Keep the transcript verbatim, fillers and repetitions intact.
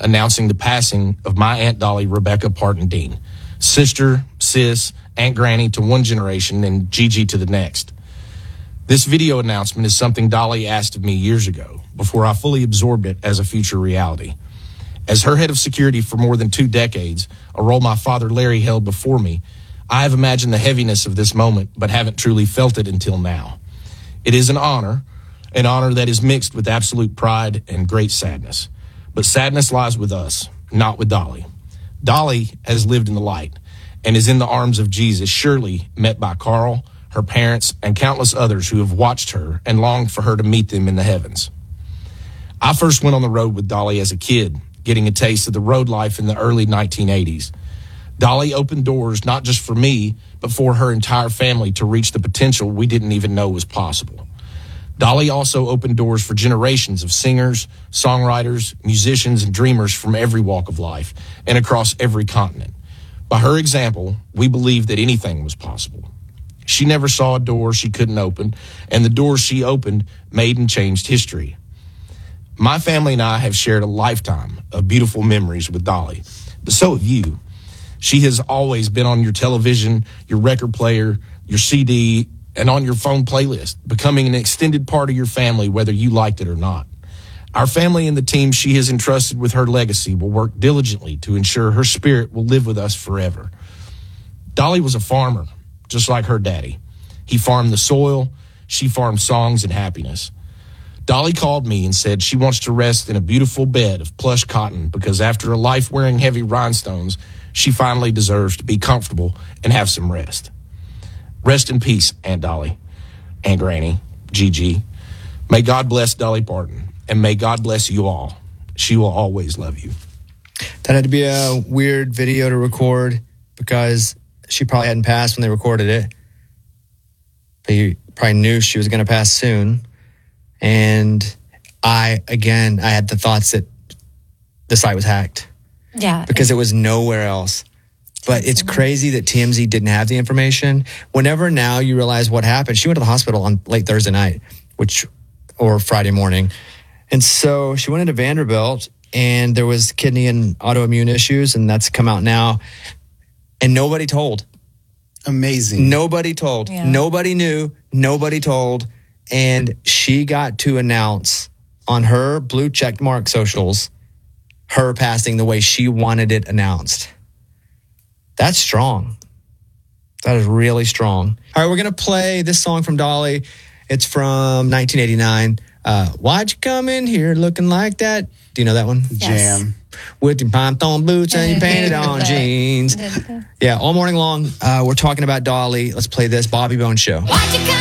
announcing the passing of my Aunt Dolly, Rebecca Parton Dean, sister, sis, Aunt Granny to one generation and Gigi to the next. This video announcement is something Dolly asked of me years ago, before I fully absorbed it as a future reality. As her head of security for more than two decades, a role my father Larry held before me, I have imagined the heaviness of this moment, but haven't truly felt it until now. It is an honor, an honor that is mixed with absolute pride and great sadness. But sadness lies with us, not with Dolly. Dolly has lived in the light and is in the arms of Jesus, surely met by Carl, her parents, and countless others who have watched her and longed for her to meet them in the heavens. I first went on the road with Dolly as a kid, getting a taste of the road life in the early nineteen eighties. Dolly opened doors not just for me, but for her entire family to reach the potential we didn't even know was possible. Dolly also opened doors for generations of singers, songwriters, musicians, and dreamers from every walk of life and across every continent. By her example, we believed that anything was possible. She never saw a door she couldn't open, and the doors she opened made and changed history. My family and I have shared a lifetime of beautiful memories with Dolly, but so have you. She has always been on your television, your record player, your C D, and on your phone playlist, becoming an extended part of your family, whether you liked it or not. Our family and the team she has entrusted with her legacy will work diligently to ensure her spirit will live with us forever. Dolly was a farmer, just like her daddy. He farmed the soil, she farmed songs and happiness. Dolly called me and said she wants to rest in a beautiful bed of plush cotton because after a life wearing heavy rhinestones, she finally deserves to be comfortable and have some rest. Rest in peace, Aunt Dolly, Aunt Granny, Gigi. May God bless Dolly Parton, and may God bless you all. She will always love you. That had to be a weird video to record because she probably hadn't passed when they recorded it. But you probably knew she was going to pass soon. And I, again, I had the thoughts that the site was hacked. Yeah. Because it was nowhere else. But it's crazy that T M Z didn't have the information. Whenever now you realize what happened, she went to the hospital on late Thursday night, which, or Friday morning. And so she went into Vanderbilt and there was kidney and autoimmune issues, and that's come out now. And nobody told. Amazing. Nobody told. Yeah. Nobody knew. Nobody told. And she got to announce on her blue checkmark socials her passing the way she wanted it announced. That's strong. That is really strong. All right, we're going to play this song from Dolly. It's from nineteen eighty-nine. Uh, Why'd you come in here looking like that? Do you know that one? Yes. Jam. With your python boots and your painted on jeans. Yeah, all morning long, uh, we're talking about Dolly. Let's play this Bobby Bones Show. Why'd you come